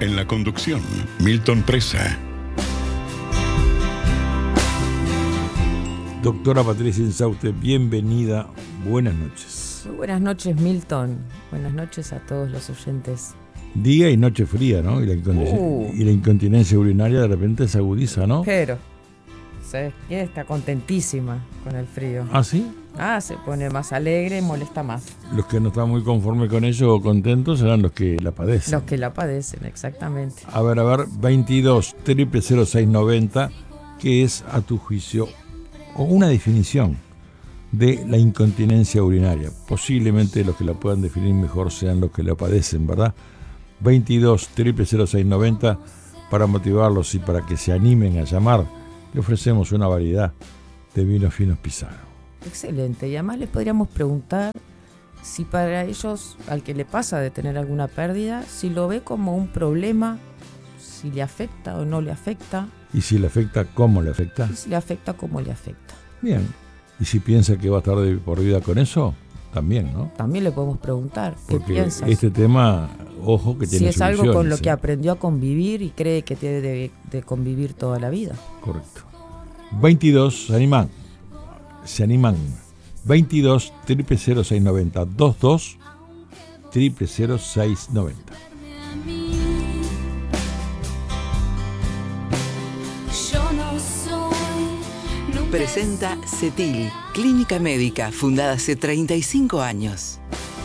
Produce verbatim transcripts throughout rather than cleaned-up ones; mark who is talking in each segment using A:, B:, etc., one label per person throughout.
A: En la conducción, Milton Presa.
B: Doctora Patricia Insaute, bienvenida. Buenas noches.
C: Muy buenas noches, Milton. Buenas noches a todos los oyentes.
B: Día y noche fría, ¿no? Y la, incontinencia,
C: Uh.
B: y la incontinencia urinaria de repente se agudiza, ¿no?
C: Pero, ¿sabes qué? Está contentísima con el frío.
B: ¿Ah, sí?
C: Ah, se pone más alegre y molesta más.
B: Los que no están muy conformes con ello o contentos serán los que la padecen.
C: Los que la padecen, exactamente.
B: A ver, a ver, veintidós, cero cero cero seis noventa, ¿qué es, a tu juicio, o una definición de la incontinencia urinaria? Posiblemente los que la puedan definir mejor sean los que la padecen, ¿verdad? veintidós, cero cero cero seis noventa, para motivarlos y para que se animen a llamar, le ofrecemos una variedad de vinos finos Pizarro.
C: Excelente. Y además les podríamos preguntar si para ellos, al que le pasa de tener alguna pérdida, si lo ve como un problema, si le afecta o no le afecta.
B: Y si le afecta, ¿cómo le afecta?
C: Y si le afecta, cómo le afecta.
B: Bien. Y si piensa que va a estar de por vida con eso, también, ¿no?
C: También le podemos preguntar qué
B: Porque
C: piensas.
B: este tema, ojo, que
C: Si
B: tiene
C: es algo con lo
B: soluciones,
C: que
B: ¿eh?
C: aprendió a convivir y cree que tiene de, de convivir toda la vida.
B: Correcto. veintidós, se animan. Se animan. veintidós, cero cero cero seis noventa, veintidós, cero cero cero seis noventa.
D: Presenta CETIL, clínica médica fundada hace treinta y cinco años.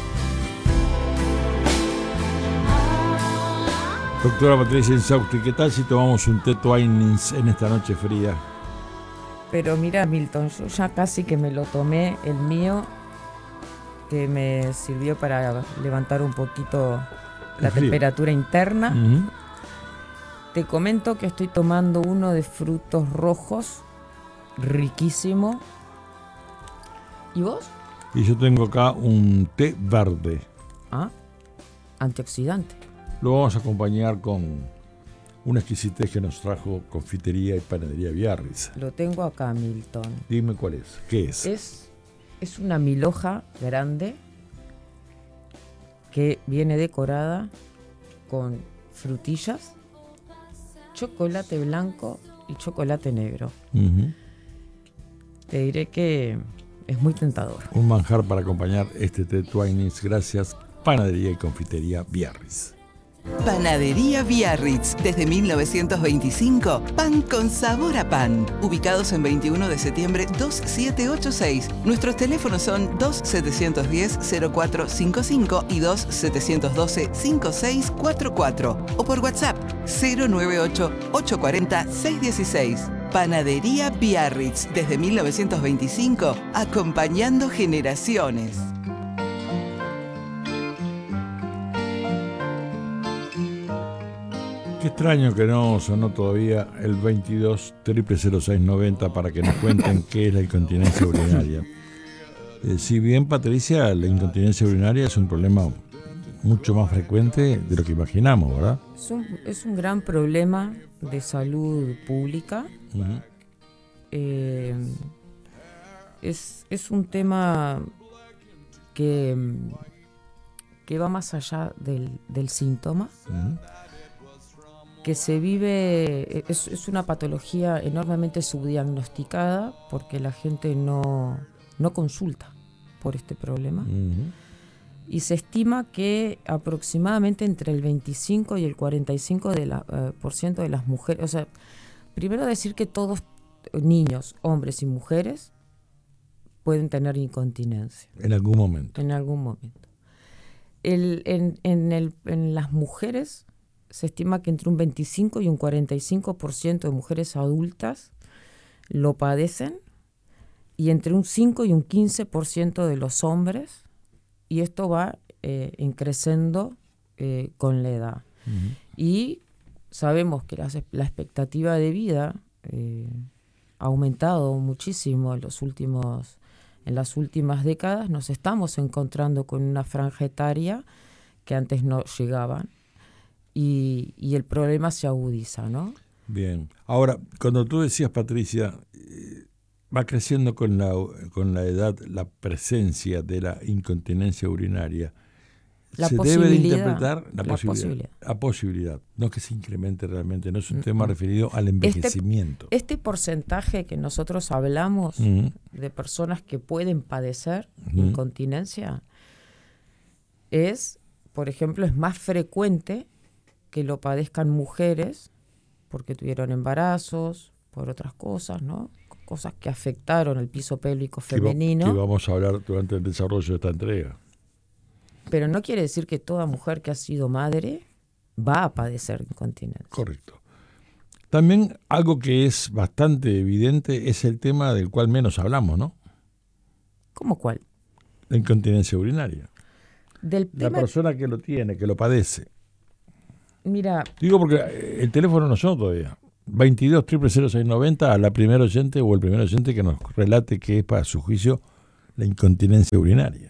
B: Doctora Patricia Insaute, ¿qué tal si tomamos un té Twinings en esta noche fría?
C: Pero mira, Milton, yo ya casi que me lo tomé, el mío, que me sirvió para levantar un poquito la
B: frío.
C: temperatura interna.
B: Uh-huh.
C: Te comento que estoy tomando uno de frutos rojos, riquísimo. ¿Y vos?
B: Y yo tengo acá un té verde.
C: Ah, antioxidante.
B: Lo vamos a acompañar con una exquisitez que nos trajo Confitería y Panadería Biarritz.
C: Lo tengo acá, Milton.
B: Dime cuál es. ¿Qué es?
C: Es, es una milhoja grande que viene decorada con frutillas, chocolate blanco y chocolate negro.
B: Uh-huh.
C: Te diré que es muy tentador.
B: Un manjar para acompañar este té Twinings. Gracias, Panadería y Confitería Biarritz.
D: Panadería Biarritz, desde mil novecientos veinticinco, pan con sabor a pan. Ubicados en veintiuno de septiembre dos siete ocho seis. Nuestros teléfonos son dos siete uno cero cero cuatro cinco cinco y dos siete uno dos cinco seis cuatro cuatro. O por WhatsApp cero nueve ocho ocho cuatro cero seis uno seis. Panadería Biarritz, desde mil novecientos veinticinco, acompañando generaciones.
B: Qué extraño que no sonó todavía el veintidós, cero cero cero seis noventa para que nos cuenten qué es la incontinencia urinaria. Eh, si bien, Patricia, la incontinencia urinaria es un problema mucho más frecuente de lo que imaginamos, ¿verdad?
C: Es un, es un gran problema de salud pública.
B: Uh-huh.
C: Eh, es, es un tema que, que va más allá del, del síntoma.
B: Uh-huh.
C: Que se vive, es, es una patología enormemente subdiagnosticada porque la gente no, no consulta por este problema.
B: Uh-huh.
C: Y se estima que aproximadamente entre el veinticinco y el cuarenta y cinco de la, uh, por ciento de las mujeres, o sea, primero decir que todos, niños, hombres y mujeres, pueden tener incontinencia.
B: En algún momento.
C: En algún momento. El, en, en, el, en las mujeres se estima que entre un veinticinco y un cuarenta y cinco por ciento de mujeres adultas lo padecen, y entre un cinco y un quince por ciento de los hombres, y esto va eh, creciendo eh, con la edad. Uh-huh. Y sabemos que la, la expectativa de vida eh, ha aumentado muchísimo en los últimos, en las últimas décadas. Nos estamos encontrando con una franja etaria que antes no llegaban. Y, y el problema se agudiza, ¿no?
B: Bien. Ahora, cuando tú decías, Patricia, eh, va creciendo con la, con la edad la presencia de la incontinencia urinaria,
C: La
B: se debe de
C: posibilidad,
B: interpretar la,
C: la
B: posibilidad,
C: posibilidad.
B: La posibilidad, no que se incremente realmente, no es un
C: Mm,
B: tema
C: mm.
B: referido al envejecimiento.
C: Este, este porcentaje que nosotros hablamos
B: Mm.
C: de personas que pueden padecer
B: Ujú.
C: incontinencia es, por ejemplo, es más frecuente que lo padezcan mujeres porque tuvieron embarazos, por otras cosas, ¿no? Cosas que afectaron el piso pélvico
B: Que, va-
C: femenino.
B: que vamos a hablar durante el desarrollo de esta entrega.
C: Pero no quiere decir que toda mujer que ha sido madre va a padecer incontinencia.
B: Correcto. También algo que es bastante evidente es el tema del cual menos hablamos, ¿no?
C: ¿Cómo cuál?
B: La incontinencia urinaria.
C: Del
B: La
C: tema,
B: persona que lo tiene, que lo padece.
C: mira,
B: Digo porque eh, el teléfono no sonó todavía. veintidós, cero cero seis noventa a la primera oyente o el primer oyente que nos relate qué es para su juicio la incontinencia urinaria.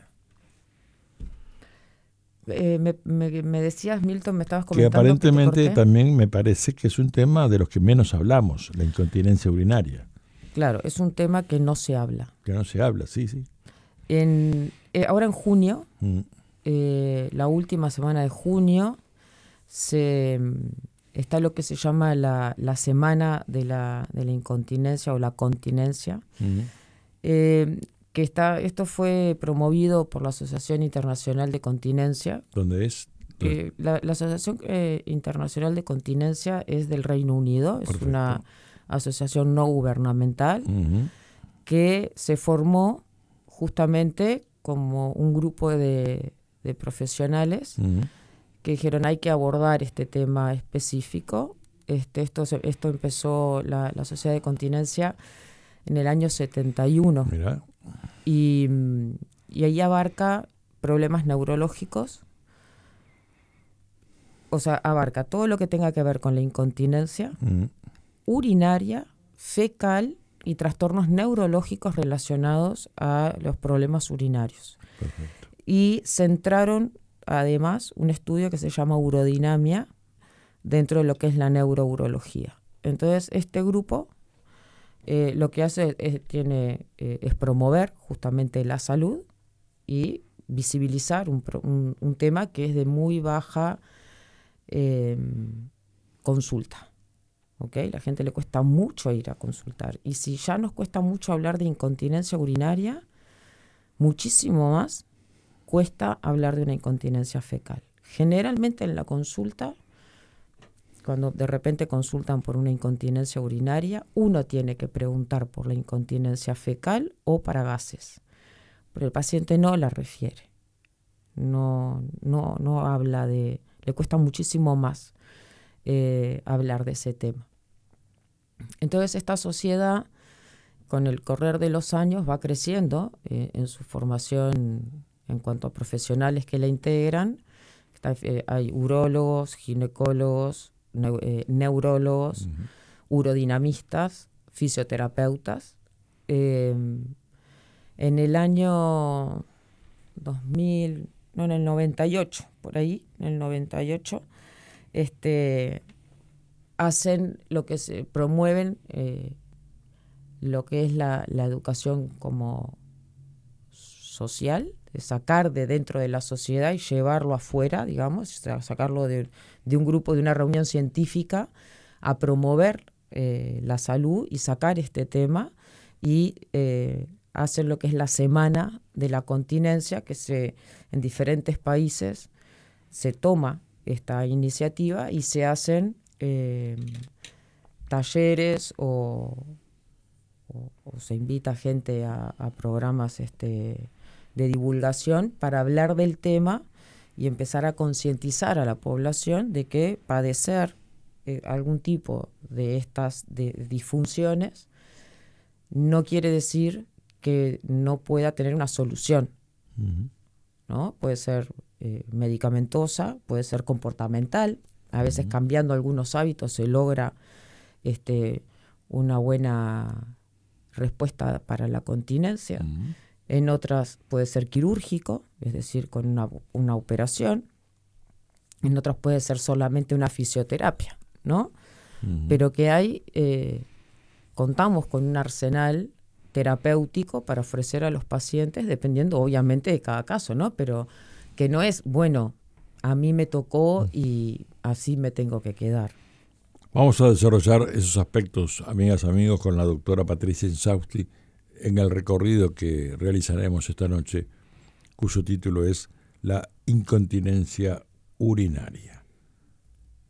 C: eh, me, me- me decías, Milton, me estabas
B: Que
C: comentando
B: aparentemente
C: que te corté.
B: también me parece que es un tema de los que menos hablamos, la incontinencia urinaria.
C: Claro, es un tema que no se habla.
B: Que no se habla, sí, sí.
C: En, eh, ahora en junio,
B: Mm.
C: eh, la última semana de junio, se, mm, está lo que se llama la, la semana de la, de la incontinencia o la continencia.
B: Mm.
C: Eh, que está, esto fue promovido por la Asociación Internacional de Continencia.
B: ¿Dónde es?
C: Eh, la, la Asociación eh, Internacional de Continencia es del Reino Unido, es
B: Perfecto.
C: una asociación no gubernamental
B: Ujú.
C: que se formó justamente como un grupo de, de profesionales
B: Ujú.
C: que dijeron hay que abordar este tema específico. Este, esto, se- esto empezó la, la Sociedad de Continencia en el año setenta y uno
B: Mirá.
C: y, mm, y ahí abarca problemas neurológicos, o sea, abarca todo lo que tenga que ver con la incontinencia
B: Ujú.
C: urinaria, fecal y trastornos neurológicos relacionados a los problemas urinarios.
B: Perfecto.
C: Y centraron además un estudio que se llama urodinamia dentro de lo que es la neurourología. Entonces, este grupo eh, lo que hace es, tiene, eh, es promover justamente la salud y visibilizar un, pro- un- un tema que es de muy baja eh, consulta. ¿Ok? La gente le cuesta mucho ir a consultar. Y si ya nos cuesta mucho hablar de incontinencia urinaria, muchísimo más cuesta hablar de una incontinencia fecal. Generalmente en la consulta, cuando de repente consultan por una incontinencia urinaria, uno tiene que preguntar por la incontinencia fecal o para gases. Pero el paciente no la refiere. No, no, no habla de... Le cuesta muchísimo más eh, hablar de ese tema. Entonces esta sociedad, con el correr de los años, va creciendo eh, en su formación en cuanto a profesionales que la integran. Está, eh, hay urólogos, ginecólogos, neu- eh, neurólogos,
B: Ujú.
C: urodinamistas, fisioterapeutas. Eh, en el año dos mil, no, en el noventa y ocho, por ahí, en el noventa y ocho, este, hacen lo que se promueven, eh, lo que es la, la educación como social, de sacar de dentro de la sociedad y llevarlo afuera, digamos, o sea, sacarlo de, de un grupo, de una reunión científica, a promover eh, la salud y sacar este tema y eh, hacer lo que es la semana de la continencia, que se en diferentes países se toma esta iniciativa y se hacen eh, talleres o, o, o se invita gente a, a programas este, de divulgación para hablar del tema y empezar a concientizar a la población de que padecer eh, algún tipo de estas de disfunciones no quiere decir que no pueda tener una solución,
B: Ujú.
C: ¿no? Puede ser eh, medicamentosa, puede ser comportamental. A veces
B: Ujú.
C: cambiando algunos hábitos se logra este, una buena respuesta para la continencia.
B: Ujú.
C: En otras puede ser quirúrgico, es decir, con una, una operación. En otras puede ser solamente una fisioterapia, ¿no?
B: Ujú.
C: Pero que hay, eh, contamos con un arsenal terapéutico para ofrecer a los pacientes, dependiendo obviamente de cada caso, ¿no? Pero que no es, bueno, a mí me tocó y así me tengo que quedar.
B: Vamos a desarrollar esos aspectos, amigas, amigos, con la doctora Patricia Insausti en el recorrido que realizaremos esta noche, cuyo título es La incontinencia urinaria.